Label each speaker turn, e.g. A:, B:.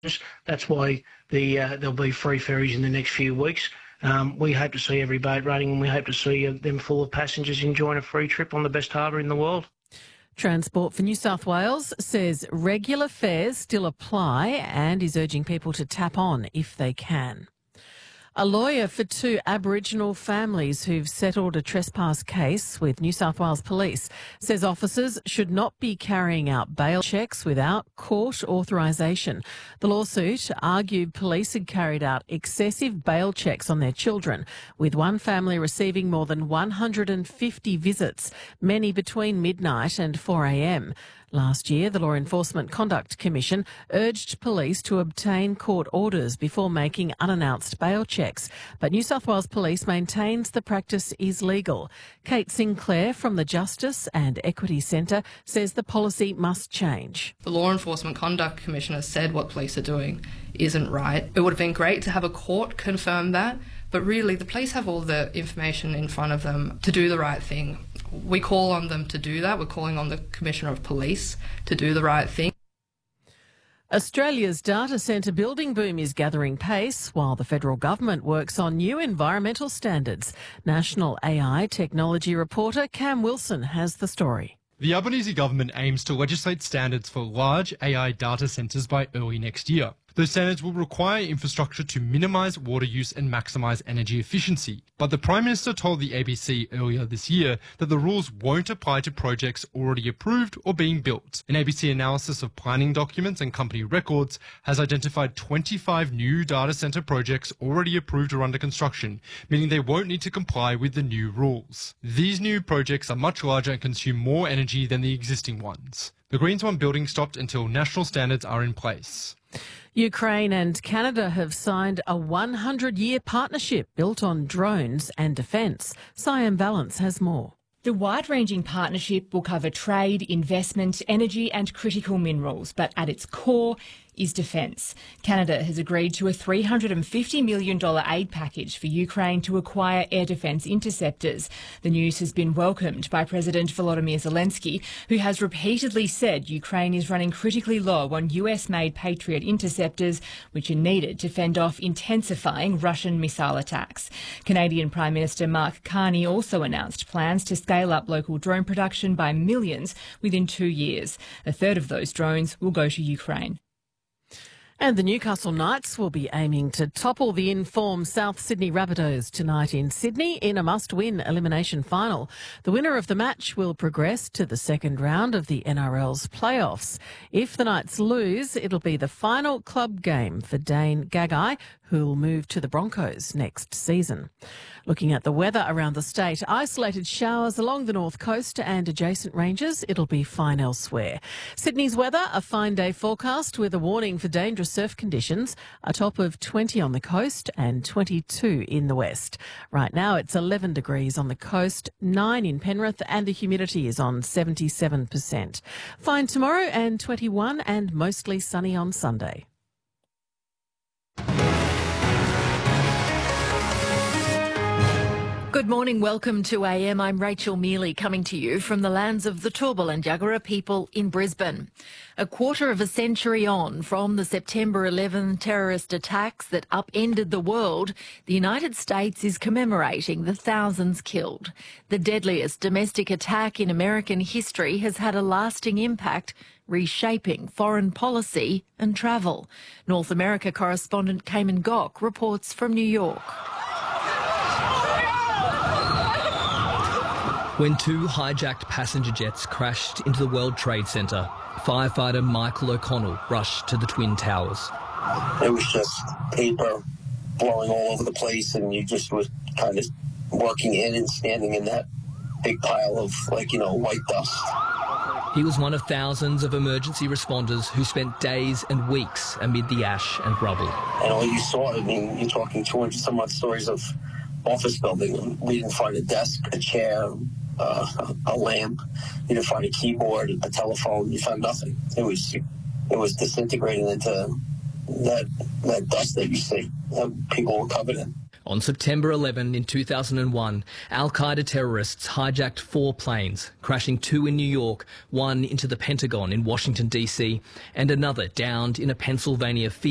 A: That's why there'll be free ferries in the next few weeks. We hope to see every boat running, and we hope to see them full of passengers enjoying a free trip on the best harbour in the world.
B: Transport for New South Wales says regular fares still apply and is urging people to tap on if they can. A lawyer for two Aboriginal families who've settled a trespass case with New South Wales Police says officers should not be carrying out bail checks without court authorisation. The lawsuit argued police had carried out excessive bail checks on their children, with one family receiving more than 150 visits, many between midnight and 4 a.m. Last year, the Law Enforcement Conduct Commission urged police to obtain court orders before making unannounced bail checks, but New South Wales Police maintains the practice is legal. Kate Sinclair from the Justice and Equity Centre says the policy must change.
C: The Law Enforcement Conduct Commissioner said what police are doing isn't right. It would have been great to have a court confirm that, but really the police have all the information in front of them to do the right thing. We call on them to do that. We're calling on the Commissioner of Police to do the right thing.
B: Australia's data centre building boom is gathering pace while the federal government works on new environmental standards. National AI technology reporter Cam Wilson has the story.
D: The Albanese government aims to legislate standards for large AI data centres by early next year. Those standards will require infrastructure to minimise water use and maximise energy efficiency. But the Prime Minister told the ABC earlier this year that the rules won't apply to projects already approved or being built. An ABC analysis of planning documents and company records has identified 25 new data centre projects already approved or under construction, meaning they won't need to comply with the new rules. These new projects are much larger and consume more energy than the existing ones. The Greens want building stopped until national standards are in place.
B: Ukraine and Canada have signed a 100-year partnership built on drones and defence. Siam Valance has more.
E: The wide-ranging partnership will cover trade, investment, energy and critical minerals, but at its core is defence. Canada has agreed to a $350 million aid package for Ukraine to acquire air defence interceptors. The news has been welcomed by President Volodymyr Zelensky, who has repeatedly said Ukraine is running critically low on US-made Patriot interceptors, which are needed to fend off intensifying Russian missile attacks. Canadian Prime Minister Mark Carney also announced plans to scale up local drone production by millions within 2 years. A third of those drones will go to Ukraine.
B: And the Newcastle Knights will be aiming to topple the in-form South Sydney Rabbitohs tonight in Sydney in a must-win elimination final. The winner of the match will progress to the second round of the NRL's playoffs. If the Knights lose, it'll be the final club game for Dane Gagai, who'll move to the Broncos next season. Looking at the weather around the state, isolated showers along the north coast and adjacent ranges. It'll be fine elsewhere. Sydney's weather, a fine day forecast with a warning for dangerous surf conditions, a top of 20 on the coast and 22 in the west. Right now it's 11 degrees on the coast, 9 in Penrith, and the humidity is on 77%. Fine tomorrow and 21 and mostly sunny on Sunday.
F: Good morning, welcome to AM. I'm Rachel Mealy coming to you from the lands of the Turrbal and Yagara people in Brisbane. A quarter of a century on from the September 11 terrorist attacks that upended the world, the United States is commemorating the thousands killed. The deadliest domestic attack in American history has had a lasting impact, reshaping foreign policy and travel. North America correspondent Cayman Gok reports from New York.
G: When two hijacked passenger jets crashed into the World Trade Center, firefighter Michael O'Connell rushed to the Twin Towers.
H: It was just paper blowing all over the place, and you just was kind of working in and standing in that big pile of, white dust.
G: He was one of thousands of emergency responders who spent days and weeks amid the ash and rubble.
H: And all you saw, you're talking 200 some odd stories of office building. We didn't find a desk, a chair, a lamp. You didn't find a keyboard, a telephone. You found nothing. It was disintegrating into that dust that you see that people were covered in.
G: On September 11 in 2001, Al-Qaeda terrorists hijacked 4 planes, crashing 2 in New York, 1 into the Pentagon in Washington, D.C., and another downed in a Pennsylvania field.